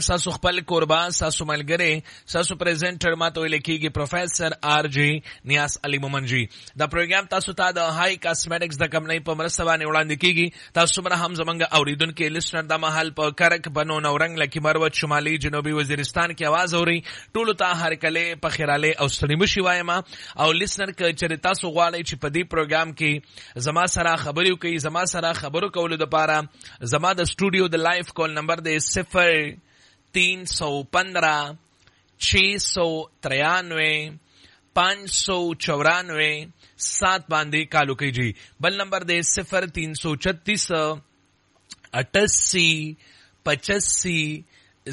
ساسو خپل قربان ساسو ملګری ساسو پریزنټر ماته ویل کېږي پروفیسر آر جی نیاز علي مومن جی. دا پروګرام تاسو ته د هاي کاسمیټکس د کمپنۍ په مرسته باندې وړاندې کیږي. تاسو سره هم زمونږ اوریدونکو لیسنر د محل په کرک بنو نورنګ لکه مروت شمالي جنوبي وزیرستان کې आवाज اوري. ټولو ته هر کله په خیراله او ستړي مشي وایم او لیسنر ک چې تاسو غواړئ چې په دې پروګرام کې زما سره خبرو کوي زما سره خبرو کولو د لپاره زما د سټوډیو د لایف کال نمبر دی 0315 693 594 7 باندې کالو کوي جی. بل نمبر دی 0336 88 85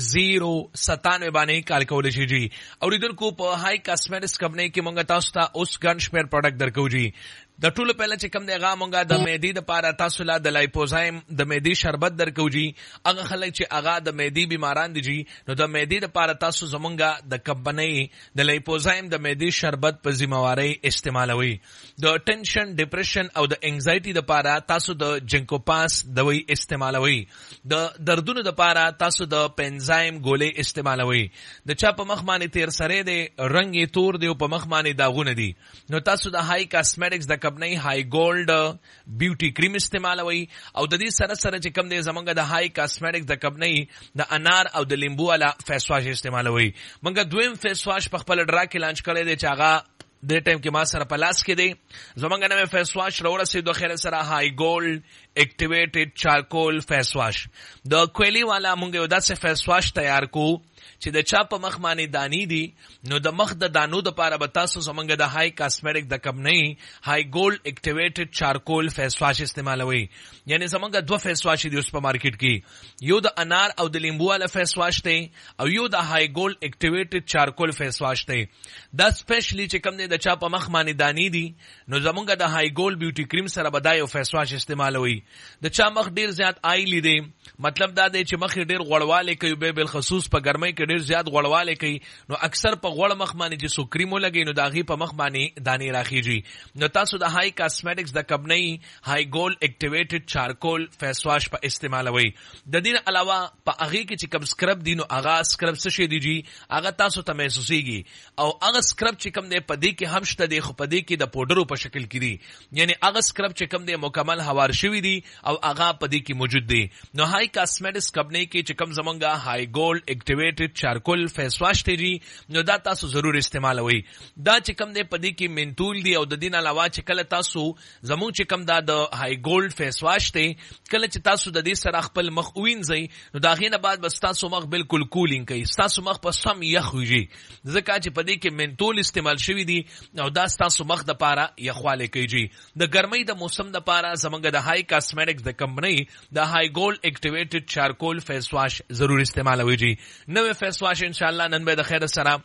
097 باندې کال کولای شي جی. اوریدونکو په هاي کاسمیټکس کمپنۍ کې مونږ تاسو ته اوس ګن شمیر پروډکټ درکو جی. د ټولو پهله چې کوم دی هغه مونږه د معدې دپاره تاسو له د لایپوزایم د معدې شربت درکو جی. هغه خلک چې هغه د معدې بیماران دي جی نو د معدې دپاره تاسو زمونږه د کمپنۍ د لایپوزایم د معدې شربت په ذمہوارۍ استعمالوي. د ټینشن ډیپریشن او د انزایټي دپاره تاسو د جنکو پاس دوی استعمالوي. د دردونو دپاره تاسو د پنزایم ګولې استعمالوي. د چا په مخ باندې تیر سره دی رنگ یې تور دی او په مخ باندې داغونه دي نو تاسو د هاي کاسمیټکس د کمپنۍ هاي ګولډ بیوټي کریم استعمالوي. او د دې سره سره چې کوم دی زمونږ د هاي کاسمیټکس د کمپنۍ د انار او د لیمبو والا فیس واش استعمالوي. مونږ دویم فیس واش په خپل ډرا کې لانچ کړی دی چې هغه د ټایم کې ما سره پلاس کې دی. زمونږ نوې فیس واش راورسېدو خیر سره هاي ګولډ اکټیویټډ چارکول فیس واش. د کویلی والا مونږ یو داسې فیس واش تیار کو چې د چا په مخ باندې دانی دي نو د مخ د دانو د پاره به تاسو زمونږ د هاي کاسمیټک د کمپنۍ هاي ګولډ اکټیویټډ چارکول فیس واش استعمالوي. یعنی زمونږ دوه فیس واش دي اوس په مارکیټ کې. یو د انار او د لیمبو والا فیس واش دی او یو د هاي ګولډ اکټیویټډ چارکول فیس واش دی. دا سپیشلی چې کوم دی د چا په مخ باندې دانی دي نو زمونږ د هاي ګولډ بیوټي کریم سره به دا یو فیس واش استعمالوي. د چا مخ ډیر زیات آیلی دی مطلب دا دی چې مخ ډیر غوړوالی کوي به بالخصوص په ګرمۍ کې ډیر زیات غوړوالی کوي نو اکثر په غوړ مخ باندې چې سو کریم ولګي نو د هغې په مخ باندې دانې راخیږي. نو تاسو د هاي کاسمیټکس د کمپنۍ هاي ګولډ اکټیویټډ چارکول فیس واش په استعمالوي. د دې علاوه په هغې کې چې کوم سکرب دي نو هغه سکرب څه شی دی جی هغه تاسو ته محسوسیږي او هغه سکرب چې کوم دی په دې کې هم شته دی خو په دې کې د پوډرو په شکل کې دي. یعنی هغه سکرب چې کوم دی مکمل هوار شوي دي او هغه په دې کې موجود دی. نو هاي کاسمیټکس کمپنۍ کې چې کوم زمونږ هاي ګولډ اکټیویټډ چارکول فیس واش دی جی نو دا تاسو ضرور استعمالوي. دا چې کوم دی په دې کې منتول دی او د دې علاوه چې کله تاسو زمونږ چې کوم دا د هاي ګولډ فیس واش دی کله چې تاسو د دې سره خپل مخ وینځئ نو د هغې نه بعد بس تاسو مخ بالکل کولینګ کوي. ستاسو مخ په سم یخ ویږي ځکه چې په دې کې منتول استعمال شوي دي او دا ستاسو مخ دپاره یخوالی کوي جی. د ګرمۍ د موسم دپاره زمونږ د هاي کاسمیټکس د کمپنۍ د هاي ګولډ اکټیویټډ چارکول فیس واش ضرور استعمالوي جی. نوې فیس واش انشاءالله نن به د خیر سره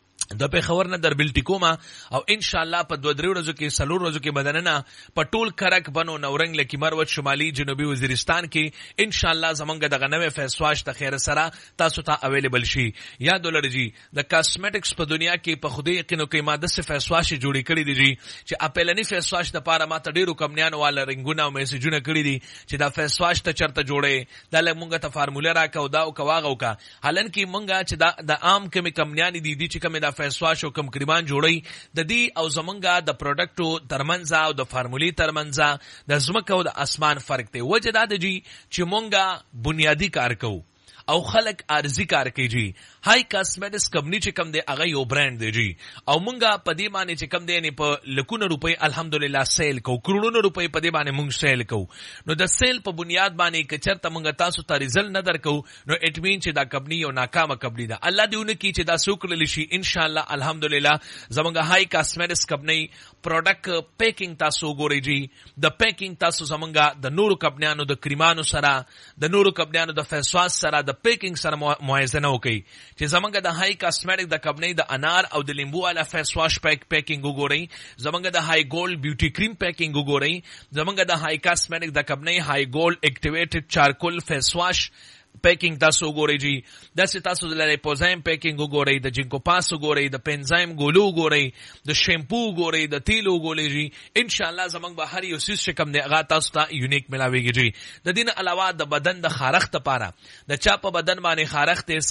د پیښور نه در بلټی کومه او ان شاء الله په 2-3 ورځو کې 4 ورځو کې بدننه په ټول کرک بنو نورنګ لکه مروت شمالي جنوبي وزیرستان کې ان شاء الله زمونږ دغه نوې فیس واش د خیر سره تاسو ته اویلیبل شي. یاد ولرئ جی د کاسمیټکس په دنیا کې په خدای یقین وکړئ ما داسې فیس واش جوړې کړي دي جی چې اپلنی فیس واش دپاره ما ته ډېرو کمپنیانو والا رنګونه او میسجونه کړي دي چې دا فیس واش ته چېرته جوړې دا لږ مونږ ته فارموله راکړه او دا وکړه واغه وکړه. حالانکې مونږ چې د عام کومې کمپنیانې دي چې کومې دا فیس واش او کوم کریمان جوړی د دې او زمونږ د پروډکټو ترمنځ او د فارمولې ترمنځ د ځمکې او د اسمان فرق دی. وجه دا ده جی چې مونږ بنیادی کار کوو او خلق عارضی کار کوي جی. هاي کاسمیټکس کمپنی چې کم دی هغه یو برانډ دی جی او مونږه په دې باندې چې کم دی نه په لکونو روپۍ الحمدلله سیل کو کروڑونو روپۍ په دې باندې مونږ سیل کو. نو د سیل په بنیاد باندې که چرته مونږ تاسو ته ریزلټ نه درکو نو اټ مین چې دا کمپنی یو ناکامه کمپنی ده. الله دې ونه کی چې دا سوکړل شي ان شاء الله الحمدلله. زمونږ هاي کاسمیټکس کمپنی پروډکټ پیکینګ تاسو ګورئ جی د پیکینګ تاسو زمونږ د نورو کمپنیانو د کریمانو سره د نورو کمپنیانو د فیس واش سره د پیکینګ سره موازنه وکړئ چې زمونږ د هاي کاسمیټک د کمپنۍ د انار او د لیمبو والا فیس واش پیکینګ وګورئ زمونږ د هاي ګولډ بیوټي کریم پیکینګ وګورئ زمونږ د هاي کاسمیټک د کمپنۍ هاي ګولډ اکټیویټډ چارکول فیس واش پیکینګ تاسو وګورئ جی داسې تاسو د لیپوزایم پیکینګ وګورئ د جنکو پاس وګورئ د پنزایم ګولو وګورئ د شیمپو وګورئ د تیل وګورئ جی ان شاء الله زمونږ به هر یو څیز چې کوم دی هغه تاسو ته یونیک ملاویږي جی. د دې نه علاوه د بدن د خارښت لپاره د چا په بدن باندې خارښت